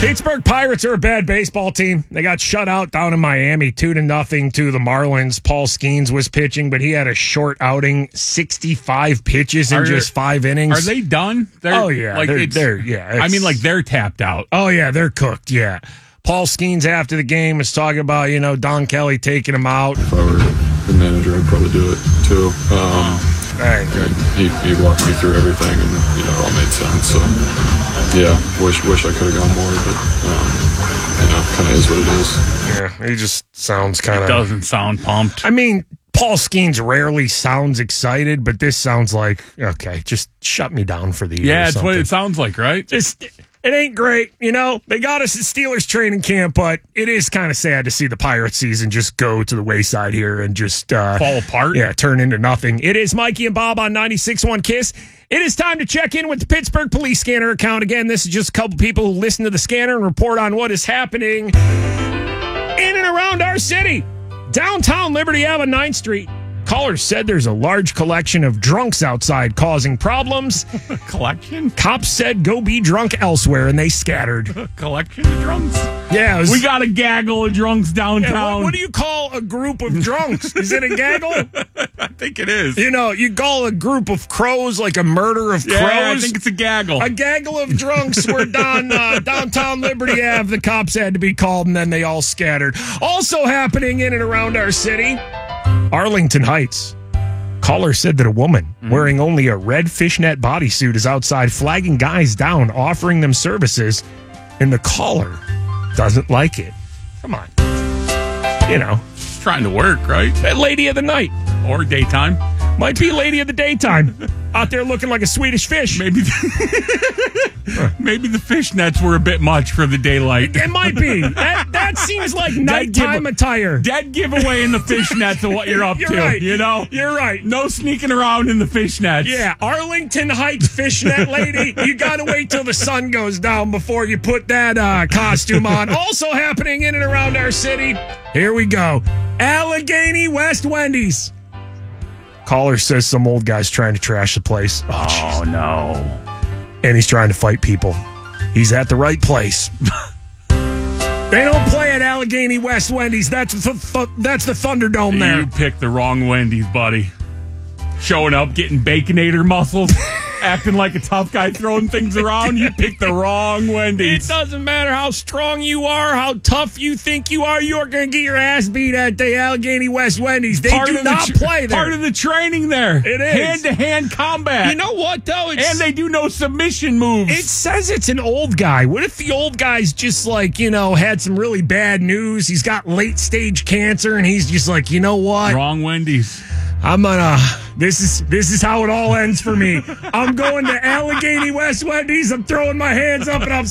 Pittsburgh Pirates are a bad baseball team. They got shut out down in Miami 2-0 to the Marlins. Paul Skeens was pitching, but he had a short outing, 65 pitches in just 5 innings. Are they done? They're tapped out. Oh, yeah, they're cooked, yeah. Paul Skeens after the game was talking about, Don Kelly taking him out. If I were the manager, I'd probably do it, too. He walked me through everything, and it all made sense. So, yeah, wish I could have gone more, but kind of is what it is. Yeah, he just sounds kind of. Doesn't sound pumped. I mean, Paul Skeens rarely sounds excited, but this sounds like, okay, just shut me down for the year. Yeah, it's what it sounds like, right? It ain't great, They got us at Steelers training camp, but it is kind of sad to see the Pirate season just go to the wayside here and just fall apart. Yeah, turn into nothing. It is Mikey and Bob on 96.1 KISS. It is time to check in with the Pittsburgh Police Scanner account. Again, this is just a couple people who listen to the scanner and report on what is happening in and around our city. Downtown Liberty Ave on 9th Street. Callers said there's a large collection of drunks outside causing problems. Collection? Cops said go be drunk elsewhere, and they scattered. Collection of drunks? Yeah. We got a gaggle of drunks downtown. Yeah, what do you call a group of drunks? Is it a gaggle? I think it is. You call a group of crows like a murder of crows? I think it's a gaggle. A gaggle of drunks were downtown Liberty Ave. The cops had to be called, and then they all scattered. Also happening in and around our city, Arlington Heights. Caller said that a woman wearing only a red fishnet bodysuit is outside flagging guys down, offering them services, and the caller doesn't like it. Come on. Trying to work, right? Lady of the night. Or daytime. Might be lady of the daytime. Out there looking like a Swedish fish. Maybe the fishnets were a bit much for the daylight. It might be. That seems like nighttime attire. Dead giveaway in the fishnets of what you're up to. Right. You're right. No sneaking around in the fishnets. Yeah, Arlington Heights fishnet lady. You got to wait till the sun goes down before you put that costume on. Also happening in and around our city. Here we go. Allegheny West Wendy's. Caller says some old guy's trying to trash the place. Oh no. And he's trying to fight people. He's at the right place. They don't play at Allegheny West Wendy's. That's the Thunderdome there. You picked the wrong Wendy's, buddy. Showing up, getting Baconator muscles, acting like a tough guy throwing things around. You picked the wrong Wendy's. It doesn't matter how strong you are, how tough you think you are. You're going to get your ass beat at the Allegheny West Wendy's. They do not play there. Part of the training there. It is. Hand-to-hand combat. You know what, though? And they do no submission moves. It says it's an old guy. What if the old guy's just had some really bad news? He's got late-stage cancer, and he's just like, you know what? Wrong Wendy's. This is how it all ends for me. I'm going to Allegheny West Wendy's. I'm throwing my hands up and I'm